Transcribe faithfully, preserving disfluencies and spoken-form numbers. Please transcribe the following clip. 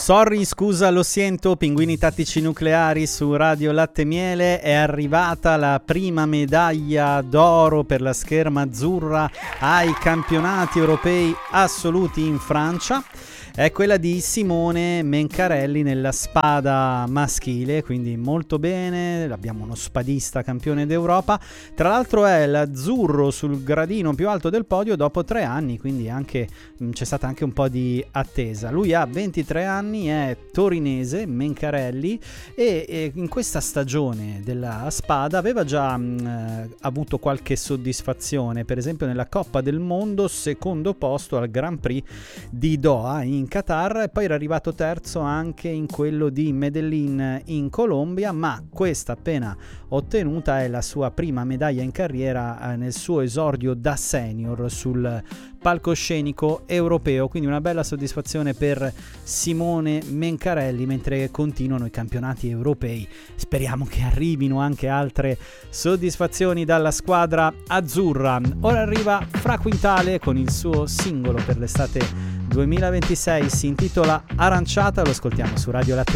Sorry, scusa, lo sento, Pinguini Tattici Nucleari su Radio Latte Miele. È arrivata la prima medaglia d'oro per la scherma azzurra ai campionati europei assoluti in Francia. È quella di Simone Mencarelli nella spada maschile, quindi molto bene, abbiamo uno spadista campione d'Europa. Tra l'altro è l'azzurro sul gradino più alto del podio dopo tre anni, quindi anche, mh, c'è stata anche un po' di attesa. Lui ha ventitré anni, è torinese, Mencarelli, e, e in questa stagione della spada aveva già mh, avuto qualche soddisfazione, per esempio nella Coppa del Mondo, secondo posto al Grand Prix di Doha in Qatar, e poi era arrivato terzo anche in quello di Medellin in Colombia, ma questa appena ottenuta è la sua prima medaglia in carriera eh, nel suo esordio da senior sul palcoscenico europeo, quindi una bella soddisfazione per Simone Mencarelli mentre continuano i campionati europei. Speriamo che arrivino anche altre soddisfazioni dalla squadra azzurra. Ora arriva Fra Quintale con il suo singolo per l'estate duemilaventisei, si intitola Aranciata, lo ascoltiamo su Radio Latte